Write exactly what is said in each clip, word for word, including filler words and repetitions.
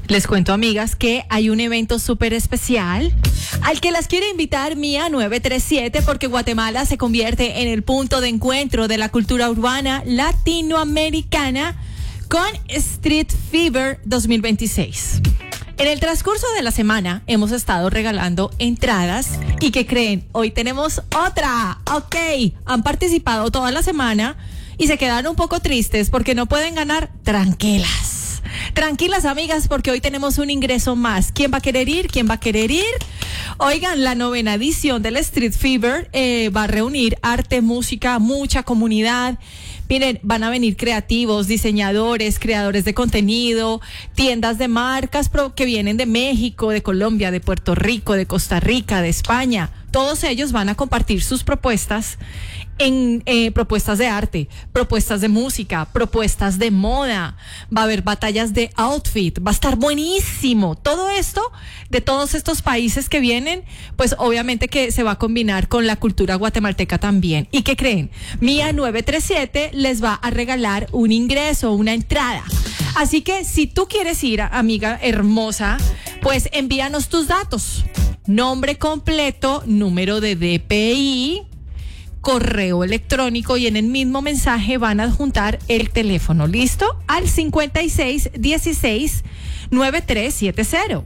Les cuento, amigas, que hay un evento súper especial al que las quiere invitar Mía nueve tres siete, porque Guatemala se convierte en el punto de encuentro de la cultura urbana latinoamericana con Street Fever dos mil veintiséis. En el transcurso de la semana hemos estado regalando entradas y ¿qué creen? Hoy tenemos otra. Ok, han participado toda la semana y se quedaron un poco tristes porque no pueden ganar. Tranquilas. Tranquilas, amigas, porque hoy tenemos un ingreso más. ¿Quién va a querer ir? ¿Quién va a querer ir? Oigan, la novena edición del Street Fever eh, va a reunir arte, música, mucha comunidad. Miren, van a venir creativos, diseñadores, creadores de contenido, tiendas de marcas que vienen de México, de Colombia, de Puerto Rico, de Costa Rica, de España. Todos ellos van a compartir sus propuestas en eh, propuestas de arte, propuestas de música, propuestas de moda. Va a haber batallas de outfit, va a estar buenísimo. Todo esto de todos estos países que vienen, pues obviamente que se va a combinar con la cultura guatemalteca también. ¿Y qué creen? Mía nueve tres siete les va a regalar un ingreso, una entrada. Así que si tú quieres ir, amiga hermosa, pues envíanos tus datos. Nombre completo, número de D P I, correo electrónico y en el mismo mensaje van a adjuntar el teléfono. ¿Listo? Al cincuenta y seis dieciséis noventa y tres setenta.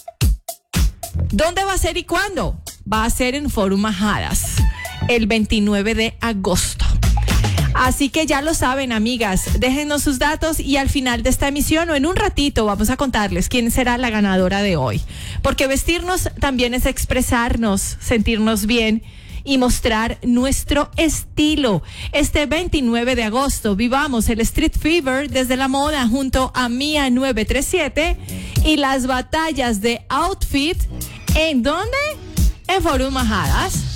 ¿Dónde va a ser y cuándo? Va a ser en Forum Majadas el veintinueve de agosto. Así que ya lo saben, amigas, déjenos sus datos y al final de esta emisión o en un ratito vamos a contarles quién será la ganadora de hoy. Porque vestirnos también es expresarnos, sentirnos bien y mostrar nuestro estilo. Este veintinueve de agosto vivamos el Street Fever desde la moda junto a Mía nueve tres siete y las batallas de outfit. ¿En dónde? En Forum Majadas.